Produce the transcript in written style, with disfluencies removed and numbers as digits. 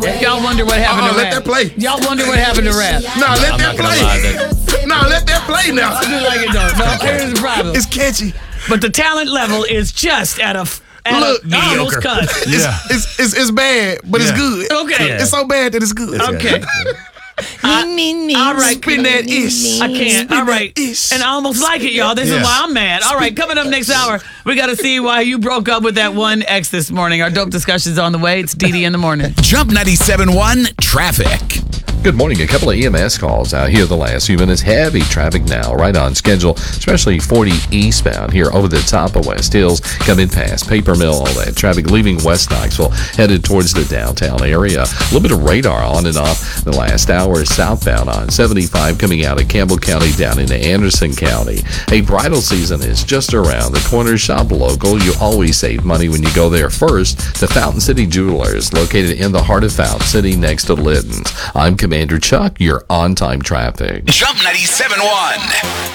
Y'all wonder what happened to let Rap. that play. Y'all wonder what happened to Rap. No, let I'm that not gonna lie, play. No, let that play now. I do like it though. No, here's the problem. It's catchy. But the talent level is just at a Look, I almost cut. Yeah. It's bad, but it's good. Okay. It's so bad that it's good. Okay. All right. Spin that ish. I can't. All right. Ish. And I almost like it, y'all. This is Yeah. why I'm mad. All right, coming up next hour, we got to see why you broke up with that one ex this morning. Our dope discussion's on the way. It's DD in the morning. Jump 97.1 Traffic. Good morning. A couple of EMS calls out here the last few minutes. Heavy traffic now, right on schedule, especially 40 eastbound here over the top of West Hills, coming past Paper Mill, all that traffic leaving West Knoxville, headed towards the downtown area. A little bit of radar on and off the last hour southbound on 75 coming out of Campbell County down into Anderson County. A bridal season is just around the corner. Shop local. You always save money when you go there first. The Fountain City Jewelers, located in the heart of Fountain City next to Litton's. I'm Commander Chuck, your on-time traffic. Jump 97.1.